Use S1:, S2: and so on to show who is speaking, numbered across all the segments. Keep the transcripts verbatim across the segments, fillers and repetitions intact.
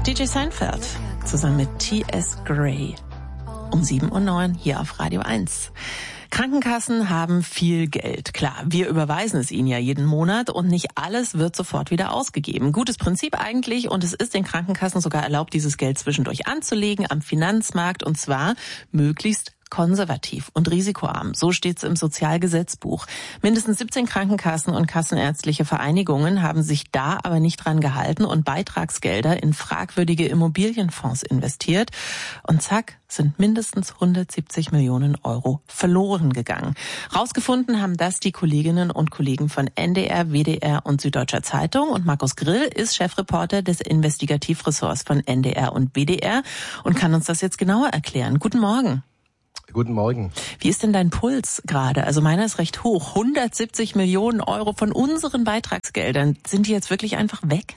S1: D J Seinfeld zusammen mit T S Gray um sieben Uhr neun hier auf Radio eins. Krankenkassen haben viel Geld. Klar, wir überweisen es ihnen ja jeden Monat und nicht alles wird sofort wieder ausgegeben. Gutes Prinzip eigentlich und es ist den Krankenkassen sogar erlaubt, dieses Geld zwischendurch anzulegen am Finanzmarkt und zwar möglichst konservativ und risikoarm. So steht's im Sozialgesetzbuch. Mindestens siebzehn Krankenkassen und kassenärztliche Vereinigungen haben sich da aber nicht dran gehalten und Beitragsgelder in fragwürdige Immobilienfonds investiert. Und zack, sind mindestens hundertsiebzig Millionen Euro verloren gegangen. Rausgefunden haben das die Kolleginnen und Kollegen von N D R, W D R und Süddeutscher Zeitung. Und Markus Grill ist Chefreporter des Investigativressorts von N D R und W D R und kann uns das jetzt genauer erklären. Guten Morgen.
S2: Guten Morgen.
S1: Wie ist denn dein Puls gerade? Also meiner ist recht hoch. hundertsiebzig Millionen Euro von unseren Beitragsgeldern. Sind die jetzt wirklich einfach weg?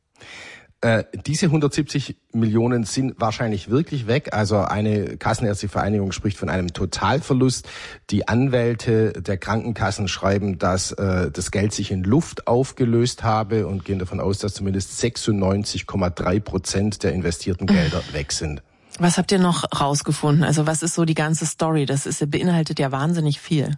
S2: Äh, diese hundertsiebzig Millionen sind wahrscheinlich wirklich weg. Also eine Kassenärztliche Vereinigung spricht von einem Totalverlust. Die Anwälte der Krankenkassen schreiben, dass äh, das Geld sich in Luft aufgelöst habe und gehen davon aus, dass zumindest sechsundneunzig Komma drei Prozent der investierten Gelder weg sind.
S1: Was habt ihr noch rausgefunden? Also was ist so die ganze Story? Das ist, beinhaltet ja wahnsinnig viel.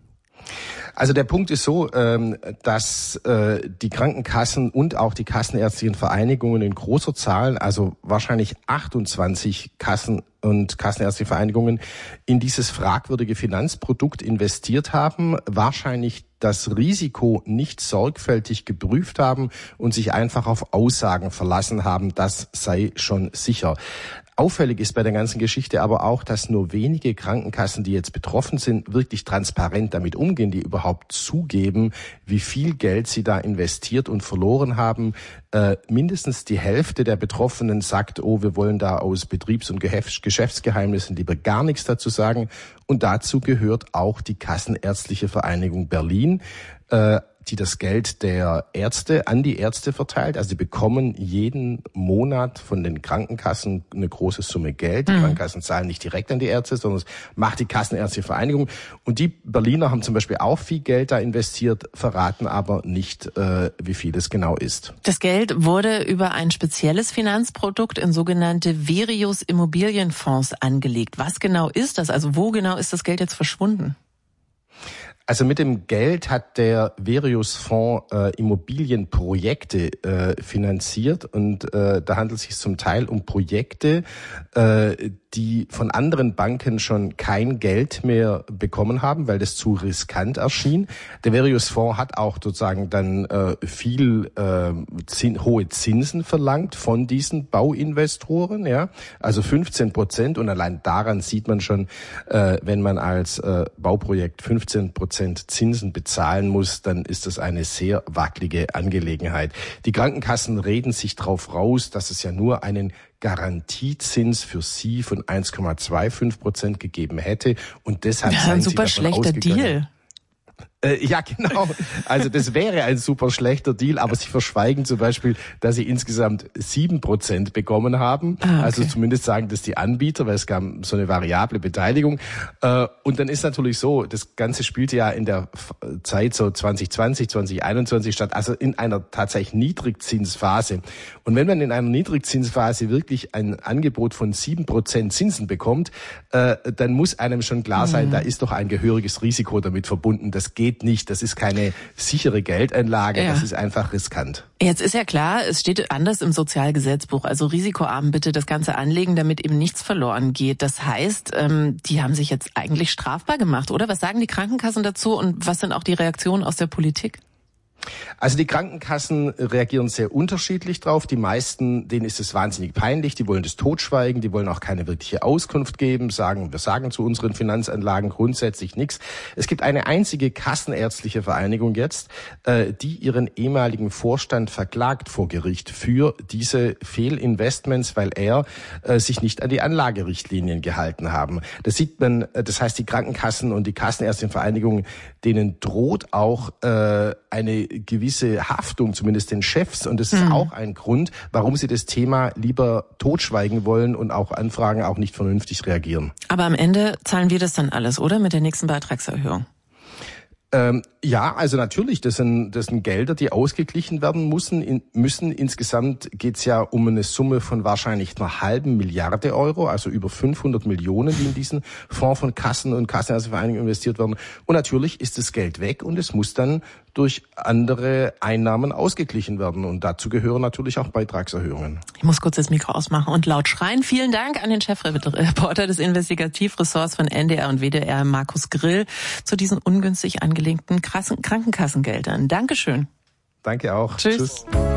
S2: Also der Punkt ist so, dass die Krankenkassen und auch die kassenärztlichen Vereinigungen in großer Zahl, also wahrscheinlich achtundzwanzig Kassen und kassenärztliche Vereinigungen, in dieses fragwürdige Finanzprodukt investiert haben, wahrscheinlich das Risiko nicht sorgfältig geprüft haben und sich einfach auf Aussagen verlassen haben, das sei schon sicher. Auffällig ist bei der ganzen Geschichte aber auch, dass nur wenige Krankenkassen, die jetzt betroffen sind, wirklich transparent damit umgehen, die überhaupt zugeben, wie viel Geld sie da investiert und verloren haben. Äh, mindestens die Hälfte der Betroffenen sagt, oh, wir wollen da aus Betriebs- und Geschäftsgeheimnissen lieber gar nichts dazu sagen. Und dazu gehört auch die Kassenärztliche Vereinigung Berlin, äh, die das Geld der Ärzte an die Ärzte verteilt. Also die bekommen jeden Monat von den Krankenkassen eine große Summe Geld. Die mhm. Krankenkassen zahlen nicht direkt an die Ärzte, sondern es macht die Kassenärztliche Vereinigung. Und die Berliner haben zum Beispiel auch viel Geld da investiert, verraten aber nicht, äh, wie viel es genau ist.
S1: Das Geld wurde über ein spezielles Finanzprodukt in sogenannte Verius Immobilienfonds angelegt. Was genau ist das? Also wo genau ist das Geld jetzt verschwunden?
S2: Also mit dem Geld hat der Verius-Fonds äh, Immobilienprojekte äh, finanziert und äh, da handelt es sich zum Teil um Projekte, äh, die von anderen Banken schon kein Geld mehr bekommen haben, weil das zu riskant erschien. Der Verius-Fonds hat auch sozusagen dann äh, viel äh, zin, hohe Zinsen verlangt von diesen Bauinvestoren, ja, also fünfzehn Prozent. Und allein daran sieht man schon, äh, wenn man als äh, Bauprojekt fünfzehn Prozent Zinsen bezahlen muss, dann ist das eine sehr wackelige Angelegenheit. Die Krankenkassen reden sich drauf raus, dass es ja nur einen Garantiezins für sie von eins Komma fünfundzwanzig Prozent gegeben hätte und deshalb
S1: ja, ein super schlechter Deal.
S2: Äh, ja, genau. Also das wäre ein super schlechter Deal, aber sie verschweigen zum Beispiel, dass sie insgesamt sieben Prozent bekommen haben. Ah, okay. Also zumindest sagen das die Anbieter, weil es gab so eine variable Beteiligung. Äh, und dann ist natürlich so, das Ganze spielte ja in der Zeit so zwanzig zwanzig, zwanzig einundzwanzig statt, also in einer tatsächlich Niedrigzinsphase. Und wenn man in einer Niedrigzinsphase wirklich ein Angebot von sieben Prozent Zinsen bekommt, äh, dann muss einem schon klar sein, mhm. da ist doch ein gehöriges Risiko damit verbunden. Das geht nicht. Das ist keine sichere Geldanlage. Ja. Das ist einfach riskant.
S1: Jetzt ist ja klar, es steht anders im Sozialgesetzbuch. Also risikoarm bitte das Ganze anlegen, damit eben nichts verloren geht. Das heißt, die haben sich jetzt eigentlich strafbar gemacht, oder? Was sagen die Krankenkassen dazu und was sind auch die Reaktionen aus der Politik?
S2: Also die Krankenkassen reagieren sehr unterschiedlich drauf. Die meisten, denen ist es wahnsinnig peinlich, die wollen das totschweigen, die wollen auch keine wirkliche Auskunft geben, sagen, wir sagen zu unseren Finanzanlagen grundsätzlich nichts. Es gibt eine einzige kassenärztliche Vereinigung jetzt, die ihren ehemaligen Vorstand verklagt vor Gericht für diese Fehlinvestments, weil er sich nicht an die Anlagerichtlinien gehalten haben. Das sieht man, das heißt, die Krankenkassen und die kassenärztlichen Vereinigungen, denen droht auch eine gewisse Haftung, zumindest den Chefs. Und das ist mhm. auch ein Grund, warum sie das Thema lieber totschweigen wollen und auch Anfragen auch nicht vernünftig reagieren.
S1: Aber am Ende zahlen wir das dann alles, oder? Mit der nächsten Beitragserhöhung.
S2: Ähm, ja, also natürlich, das sind, das sind Gelder, die ausgeglichen werden müssen. In, müssen. Insgesamt geht's ja um eine Summe von wahrscheinlich einer halben Milliarde Euro, also über fünfhundert Millionen, die in diesen Fonds von Kassen und Kassenärztevereinigungen investiert werden. Und natürlich ist das Geld weg und es muss dann durch andere Einnahmen ausgeglichen werden. Und dazu gehören natürlich auch Beitragserhöhungen.
S1: Ich muss kurz das Mikro ausmachen und laut schreien. Vielen Dank an den Chefreporter des Investigativressorts von N D R und W D R, Markus Grill, zu diesen ungünstig angelegten Krankenkassengeldern. Dankeschön.
S2: Danke auch.
S1: Tschüss. Tschüss.